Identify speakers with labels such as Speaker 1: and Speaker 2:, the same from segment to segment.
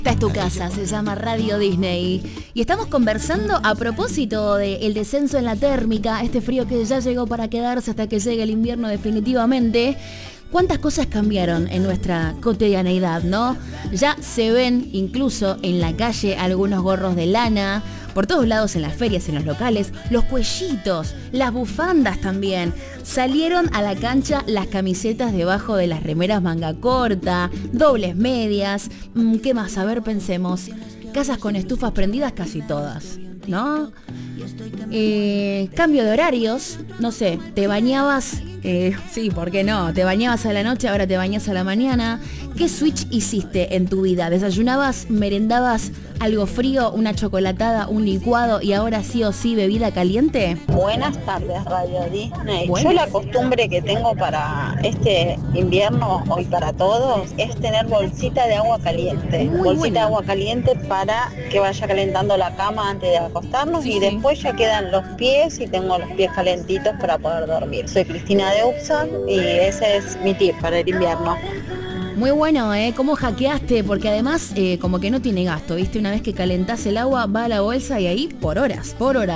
Speaker 1: Esta es tu casa, se llama Radio Disney. Y estamos conversando a propósito del descenso en la térmica, este frío que ya llegó para quedarse hasta que llegue el invierno definitivamente. ¿Cuántas cosas cambiaron en nuestra cotidianeidad, no? Ya se ven incluso en la calle algunos gorros de lana, por todos lados en las ferias, en los locales, los cuellitos, las bufandas también. Salieron a la cancha las camisetas debajo de las remeras manga corta, dobles medias. ¿Qué más? A ver, pensemos. Casas con estufas prendidas casi todas, ¿no? Cambio de horarios, no sé, te bañabas, sí, ¿por qué no? Te bañabas a la noche, ahora te bañas a la mañana. ¿Qué switch hiciste en tu vida? ¿Desayunabas, merendabas algo frío, una chocolatada, un licuado y ahora sí o sí bebida caliente?
Speaker 2: Buenas tardes, Radio Disney.
Speaker 1: Buenas.
Speaker 2: Yo la costumbre que tengo para este invierno, hoy para todos, es tener bolsita de agua caliente.
Speaker 1: Muy
Speaker 2: bolsita
Speaker 1: buena.
Speaker 2: de agua caliente para que vaya calentando la cama antes de acostarnos
Speaker 1: Sí,
Speaker 2: y
Speaker 1: sí.
Speaker 2: después ya quedan los pies y tengo los pies calentitos para poder dormir. Soy Cristina de Upson y ese es mi tip para el invierno.
Speaker 1: Muy bueno, ¿Cómo hackeaste? Porque además como que no tiene gasto, ¿viste? Una vez que calentás el agua, va a la bolsa y ahí por horas.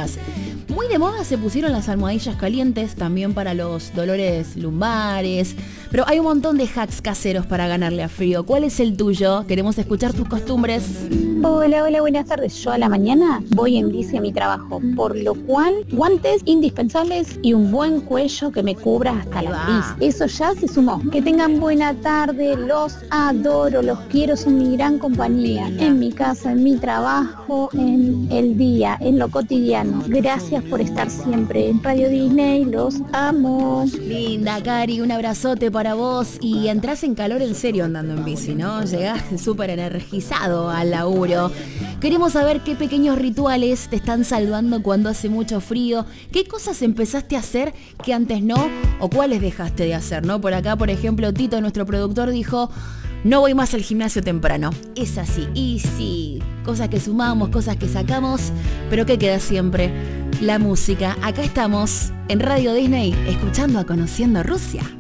Speaker 1: Muy de moda se pusieron las almohadillas calientes, también para los dolores lumbares. Pero hay un montón de hacks caseros para ganarle a frío. ¿Cuál es el tuyo? Queremos escuchar tus costumbres.
Speaker 3: Hola, buenas tardes. Yo a la mañana voy en bici a mi trabajo, por lo cual guantes indispensables y un buen cuello que me cubra hasta
Speaker 1: Ahí
Speaker 3: la
Speaker 1: va.
Speaker 3: nariz. Eso ya se sumó. Que tengan buena tarde, los adoro, los quiero, son mi gran compañía.
Speaker 1: Linda.
Speaker 3: En mi casa, en mi trabajo, en el día, en lo cotidiano. Gracias por estar siempre en Radio Disney, los amo.
Speaker 1: Linda, Cari, un abrazote para vos. Y entrás en calor en serio andando en bici, ¿no? Llegás súper energizado al laburo. Queremos saber qué pequeños rituales te están salvando cuando hace mucho frío. ¿Qué cosas empezaste a hacer que antes no? ¿O cuáles dejaste de hacer, no? Por acá, por ejemplo, Tito, nuestro productor, dijo: no voy más al gimnasio temprano. Es así, y sí, cosas que sumamos, cosas que sacamos, pero ¿qué queda siempre? La música. Acá estamos en Radio Disney, escuchando a Conociendo Rusia.